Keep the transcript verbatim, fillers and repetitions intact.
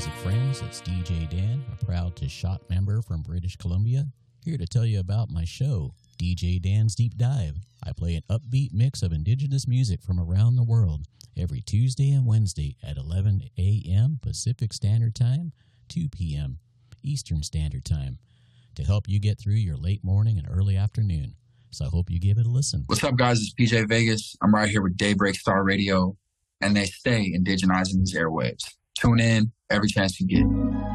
music friends, it's D J Dan, a proud to Shot member from British Columbia, here to tell you about my show, D J Dan's Deep Dive. I play an upbeat mix of indigenous music from around the world every Tuesday and Wednesday at eleven a.m. Pacific Standard Time, two p.m. Eastern Standard Time, to help you get through your late morning and early afternoon. So I hope you give it a listen. What's up, guys? It's P J Vegas. I'm right here with Daybreak Star Radio, and they stay indigenizing these airwaves. Tune in every chance you get.